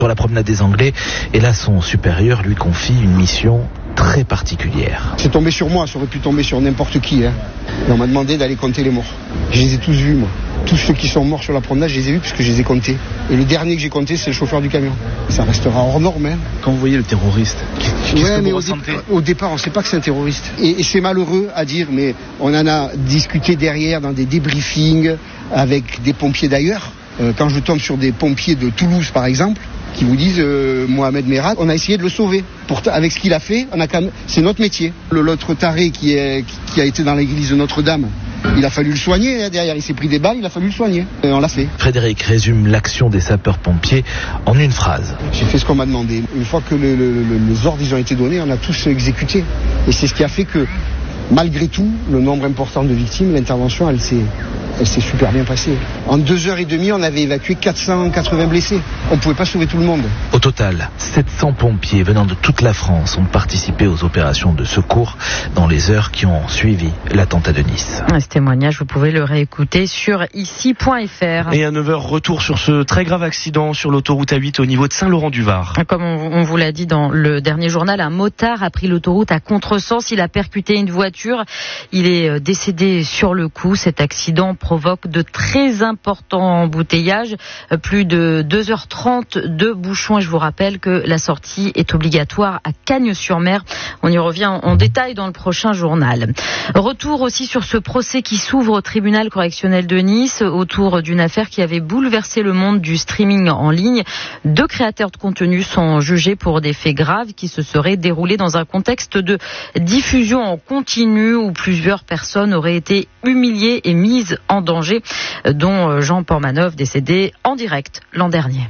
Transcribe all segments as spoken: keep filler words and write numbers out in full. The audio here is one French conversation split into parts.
sur la promenade des Anglais. Et là, son supérieur lui confie une mission très particulière. C'est tombé sur moi, ça aurait pu tomber sur n'importe qui. Hein. Et on m'a demandé d'aller compter les morts. Je les ai tous vus, moi. Tous ceux qui sont morts sur la promenade, je les ai vus puisque je les ai comptés. Et le dernier que j'ai compté, c'est le chauffeur du camion. Ça restera hors norme. Hein. Quand vous voyez le terroriste, qu'est-ce ouais, que mais vous au, ressentez ? dé- au départ, on ne sait pas que c'est un terroriste. Et, et c'est malheureux à dire, mais on en a discuté derrière dans des débriefings avec des pompiers d'ailleurs. Euh, quand je tombe sur des pompiers de Toulouse, par exemple, qui vous disent euh, Mohamed Merah, on a essayé de le sauver. Pourtant, avec ce qu'il a fait, on a quand même... c'est notre métier. Le, l'autre taré qui, est, qui a été dans l'église de Notre-Dame, il a fallu le soigner. Hein, derrière, il s'est pris des balles, il a fallu le soigner. Et on l'a fait. Frédéric résume l'action des sapeurs-pompiers en une phrase. J'ai fait ce qu'on m'a demandé. Une fois que le, le, le, les ordres ils ont été donnés, on a tous exécuté. Et c'est ce qui a fait que, malgré tout, le nombre important de victimes, l'intervention, elle s'est... Elle s'est super bien passée. En deux heures et demie, on avait évacué quatre cent quatre-vingts blessés. On ne pouvait pas sauver tout le monde. Au total, sept cents pompiers venant de toute la France ont participé aux opérations de secours dans les heures qui ont suivi l'attentat de Nice. Ce témoignage, vous pouvez le réécouter sur ici point f r. Et à neuf heures, retour sur ce très grave accident sur l'autoroute A huit au niveau de Saint-Laurent-du-Var. Comme on, on vous l'a dit dans le dernier journal, un motard a pris l'autoroute à contresens. Il a percuté une voiture. Il est décédé sur le coup. Cet accident provoque de très importants embouteillages, plus de deux heures trente de bouchons. Et je vous rappelle que la sortie est obligatoire à Cagnes-sur-Mer. On y revient en détail dans le prochain journal. Retour aussi sur ce procès qui s'ouvre au tribunal correctionnel de Nice autour d'une affaire qui avait bouleversé le monde du streaming en ligne. Deux créateurs de contenu sont jugés pour des faits graves qui se seraient déroulés dans un contexte de diffusion en continu où plusieurs personnes auraient été humiliées et mises en danger, dont Jean Portmanov, décédé en direct l'an dernier.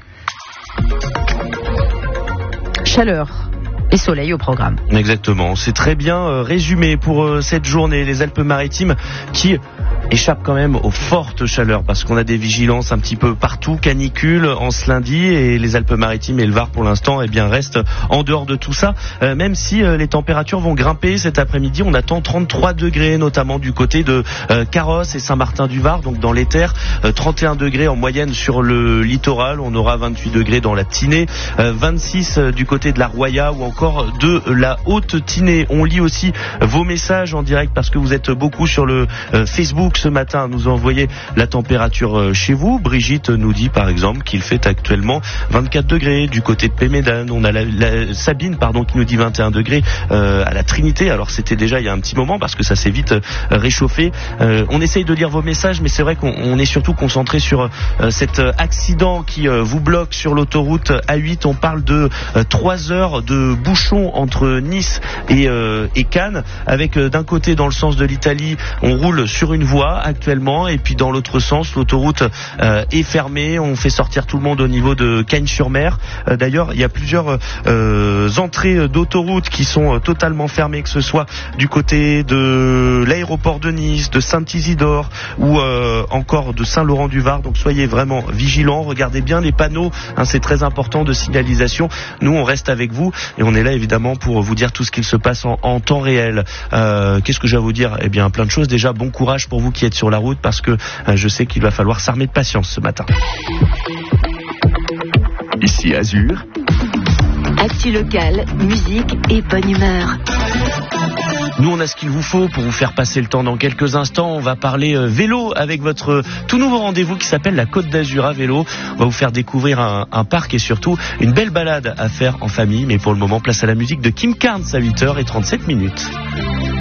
Chaleur et soleil au programme. Exactement, c'est très bien euh, résumé pour euh, cette journée. Les Alpes-Maritimes qui échappent quand même aux fortes chaleurs parce qu'on a des vigilances un petit peu partout, canicule en ce lundi, et les Alpes-Maritimes et le Var pour l'instant eh bien restent en dehors de tout ça, euh, même si euh, les températures vont grimper cet après-midi. On attend trente-trois degrés notamment du côté de euh, Carros et Saint-Martin-du-Var, donc dans les terres, euh, trente et un degrés en moyenne sur le littoral. On aura vingt-huit degrés dans la Tinée, euh, vingt-six euh, du côté de la Roya ou encore de la Haute-Tinée. On lit aussi vos messages en direct parce que vous êtes beaucoup sur le euh, Facebook ce matin. Nous envoyez la température euh, chez vous. Brigitte nous dit par exemple qu'il fait actuellement vingt-quatre degrés du côté de Pémédane. On a la, la, Sabine pardon qui nous dit vingt et un degrés euh, à la Trinité. Alors c'était déjà il y a un petit moment parce que ça s'est vite euh, réchauffé. Euh, on essaye de lire vos messages, mais c'est vrai qu'on on est surtout concentré sur euh, cet accident qui euh, vous bloque sur l'autoroute A huit. On parle de euh, trois heures de bouchon entre Nice et, euh, et Cannes, avec euh, d'un côté dans le sens de l'Italie, on roule sur une voie actuellement, et puis dans l'autre sens, l'autoroute euh, est fermée. On fait sortir tout le monde au niveau de Cagnes-sur-Mer. Euh, d'ailleurs, il y a plusieurs euh, entrées d'autoroute qui sont euh, totalement fermées, que ce soit du côté de l'aéroport de Nice, de Saint-Isidore ou euh, encore de Saint-Laurent-du-Var. Donc soyez vraiment vigilants, regardez bien les panneaux, hein, c'est très important, de signalisation. Nous, on reste avec vous et on est là évidemment pour vous dire tout ce qu'il se passe en, en temps réel. Euh, qu'est-ce que je vais vous dire ? Eh bien, plein de choses. Déjà, bon courage pour vous qui êtes sur la route, parce que euh, je sais qu'il va falloir s'armer de patience ce matin. Ici Azur. Actu locale, musique et bonne humeur. Nous, on a ce qu'il vous faut pour vous faire passer le temps. Dans quelques instants, on va parler euh, vélo avec votre euh, tout nouveau rendez-vous qui s'appelle la Côte d'Azur à vélo. On va vous faire découvrir un, un parc et surtout une belle balade à faire en famille. Mais pour le moment, place à la musique de Kim Carnes à huit heures trente-sept minutes.